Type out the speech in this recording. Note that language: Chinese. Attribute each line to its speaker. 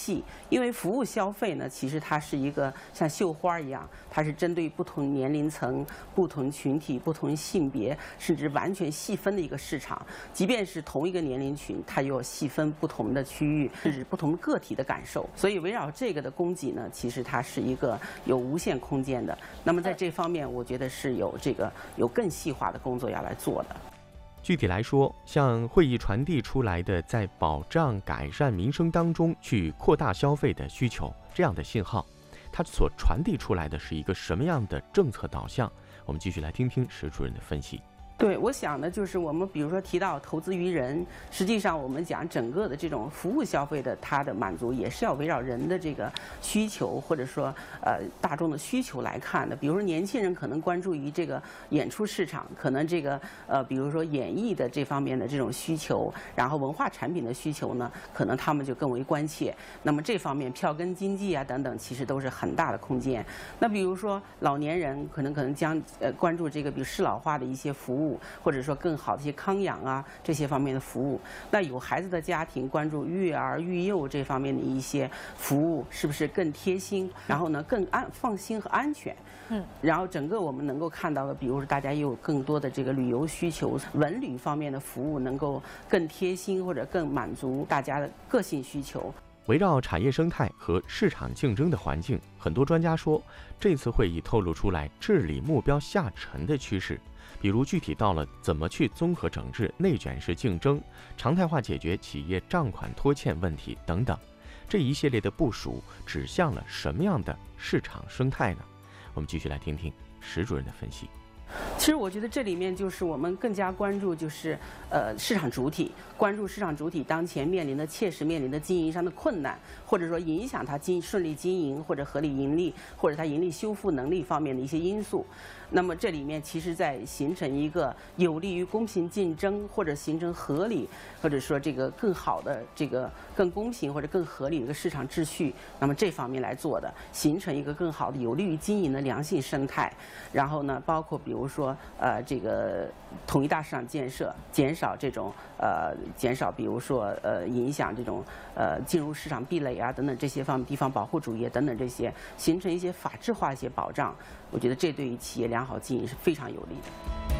Speaker 1: 细，因为服务消费呢，其实它是一个像绣花一样，它是针对不同年龄层、不同群体、不同性别，甚至完全细分的一个市场。即便是同一个年龄群，它又细分不同的区域，甚至不同个体的感受。所以围绕这个的供给呢，其实它是一个有无限空间的。那么在这方面，我觉得是有更细化的工作要来做的。
Speaker 2: 具体来说，像会议传递出来的在保障改善民生当中去扩大消费的需求，这样的信号，它所传递出来的是一个什么样的政策导向？我们继续来听听石主任的分析。
Speaker 1: 对，我想呢，就是我们比如说提到投资于人，实际上我们讲整个的这种服务消费的它的满足，也是要围绕人的这个需求，或者说大众的需求来看的。比如说年轻人可能关注于这个演出市场，可能这个比如说演艺的这方面的这种需求，然后文化产品的需求呢，可能他们就更为关切。那么这方面票根经济啊等等，其实都是很大的空间。那比如说老年人可能将关注这个比如适老化的一些服务。或者说更好的一些康养啊这些方面的服务，那有孩子的家庭关注育儿育幼这方面的一些服务是不是更贴心，然后呢更放心和安全。然后整个我们能够看到的，比如说大家也有更多的这个旅游需求，文旅方面的服务能够更贴心或者更满足大家的个性需求。
Speaker 2: 围绕产业生态和市场竞争的环境，很多专家说，这次会议透露出来治理目标下沉的趋势。比如具体到了怎么去综合整治内卷式竞争，常态化解决企业账款拖欠问题等等，这一系列的部署指向了什么样的市场生态呢？我们继续来听听石主任的分析。
Speaker 1: 其实我觉得这里面就是我们更加关注就是市场主体，关注市场主体当前切实面临的经营上的困难，或者说影响它顺利经营或者合理盈利或者它盈利修复能力方面的一些因素。那么这里面其实在形成一个有利于公平竞争或者形成合理或者说这个更好的这个更公平或者更合理的一个市场秩序，那么这方面来做的，形成一个更好的有利于经营的良性生态。然后呢，包括比如说这个统一大市场建设，减少比如说影响这种进入市场壁垒啊等等这些方面，地方保护主义等等这些，形成一些法治化一些保障，我觉得这对于企业良好经营是非常有利的。